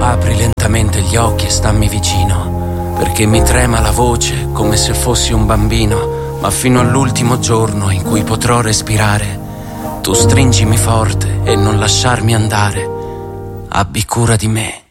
apri lentamente gli occhi e stammi vicino, perché mi trema la voce come se fossi un bambino, ma fino all'ultimo giorno in cui potrò respirare, tu stringimi forte e non lasciarmi andare. Abbi cura di me.